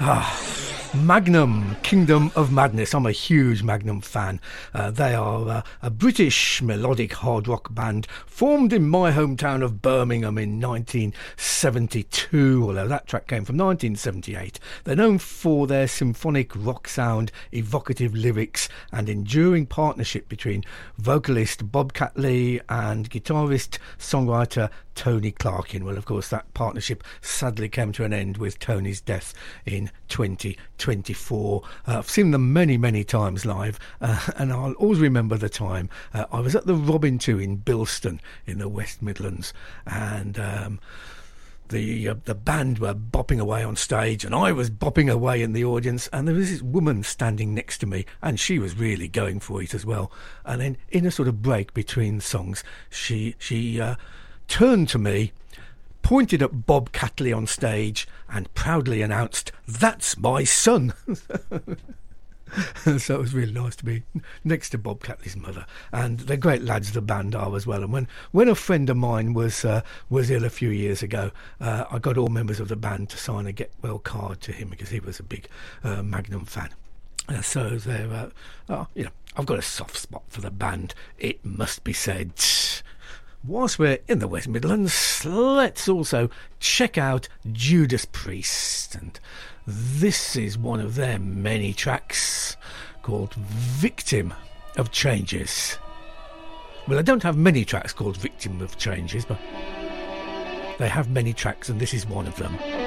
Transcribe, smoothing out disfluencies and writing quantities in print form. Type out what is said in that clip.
Magnum, Kingdom of Madness. I'm a huge Magnum fan. They are a British melodic hard rock band formed in my hometown of Birmingham in 1972, although that track came from 1978. They're known for their symphonic rock sound, evocative lyrics, and enduring partnership between vocalist Bob Catley and guitarist, songwriter Tony Clarkin. Well, of course, that partnership sadly came to an end with Tony's death in 2024. I've seen them many, many times live, and I'll always remember the time I was at the Robin 2 in Bilston in the West Midlands, and the band were bopping away on stage, and I was bopping away in the audience, and there was this woman standing next to me, and she was really going for it as well. And then in a sort of break between songs, she turned to me, pointed at Bob Catley on stage, and proudly announced, "That's my son." So it was really nice to be next to Bob Catley's mother, and they're great lads, the band are as well. And when a friend of mine was ill a few years ago, I got all members of the band to sign a get well card to him because he was a big Magnum fan. So they're, I've got a soft spot for the band, it must be said. Whilst we're in the West Midlands, let's also check out Judas Priest, and this is one of their many tracks called Victim of Changes. Well, I don't have many tracks called Victim of Changes, but they have many tracks, and this is one of them.